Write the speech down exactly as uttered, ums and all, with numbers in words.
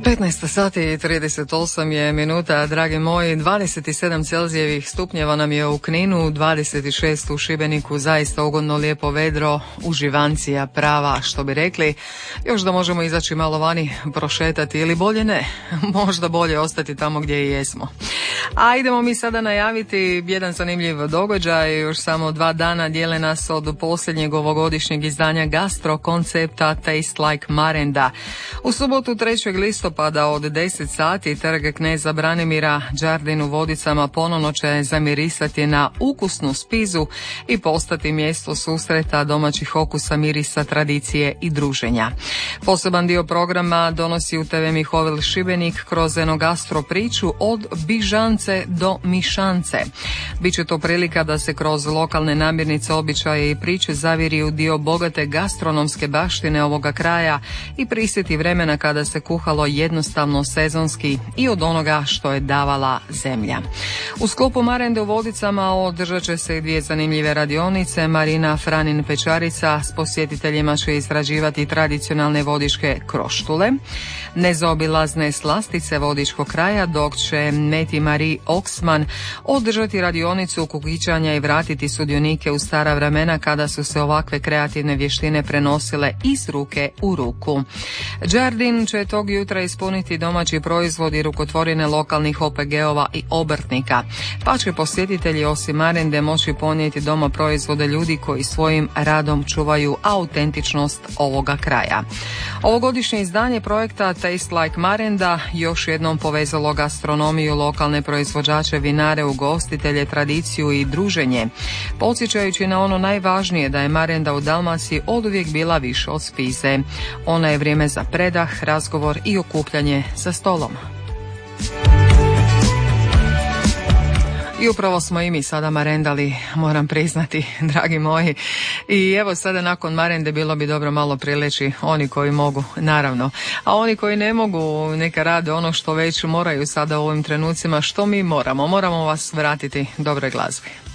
petnaest sati i trideset osam je minuta, dragi moji. Dvadeset sedam celzijevih stupnjeva nam je u Kninu, dvadeset šest u Šibeniku, zaista ugodno, lijepo vedro, uživancija prava, što bi rekli. Još da možemo izaći malo vani, prošetati, ili bolje ne, možda bolje ostati tamo gdje i jesmo. A idemo mi sada najaviti jedan zanimljiv događaj. Još samo dva dana dijele nas od posljednjeg ovogodišnjeg izdanja gastro koncepta Taste Like Marenda. U subotu trećeg listopada od deset sati Trg kneza Branimira Đardin u Vodicama ponovno će zamirisati na ukusnu spizu i postati mjesto susreta domaćih okusa, mirisa, tradicije i druženja. Poseban dio programa donosi U T V Mihovil Šibenik kroz enogastro priču od Bižance do Mišance. Biće to prilika da se kroz lokalne namirnice, običaje i priče zaviri u dio bogate gastronomske baštine ovoga kraja i prisjeti vremena kada se kuhalo jednostavno, sezonski i od onoga što je davala zemlja. U sklopu Marende u Vodicama održat će se i dvije zanimljive radionice. Marina Franin Pečarica s posjetiteljima će izrađivati tradicionalne vodičke kroštule, nezaobilazne slastice vodičkog kraja, dok će Meti Marie Oksman održati radionicu kukičanja i vratiti sudionike u stara vremena kada su se ovakve kreativne vještine prenosile iz ruke u ruku. Đardin će tog jutra ispuniti domaći proizvodi rukotvorine lokalnih O P G-ova i obrtnika, pa će posjetitelji osim Marende moći ponijeti doma proizvode ljudi koji svojim radom čuvaju autentičnost ovoga kraja. Ovogodišnje izdanje projekta Taste Like Marenda još jednom povezalo gastronomiju, lokalne proizvođače, vinare, ugostitelje, tradiciju i druženje, podsjećajući na ono najvažnije, da je Marenda u Dalmaciji oduvijek bila više od spize. Ona je vrijeme za predah, razgovor i okupljanje za stolom. I upravo smo i mi sada marendali, moram priznati, dragi moji. I evo sada nakon marende bilo bi dobro malo prileći, oni koji mogu, naravno. A oni koji ne mogu, neka rade ono što već moraju sada u ovim trenucima. Što mi moramo? Moramo vas vratiti dobroj glazbi.